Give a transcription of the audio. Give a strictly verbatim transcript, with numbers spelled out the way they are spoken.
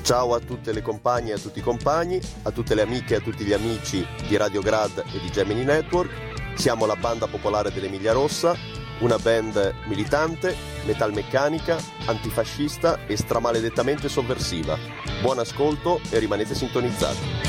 Ciao a tutte le compagne e a tutti i compagni, a tutte le amiche e a tutti gli amici di Radio Grad e di Gemini Network. Siamo la banda popolare dell'Emilia Rossa, una band militante, metalmeccanica, antifascista e stramaledettamente sovversiva. Buon ascolto e rimanete sintonizzati.